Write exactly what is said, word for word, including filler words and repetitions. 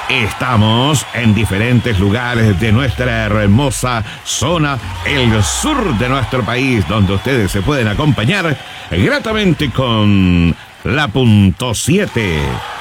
Estamos en diferentes lugares de nuestra hermosa zona, el sur de nuestro país, donde ustedes se pueden acompañar gratamente con la punto siete.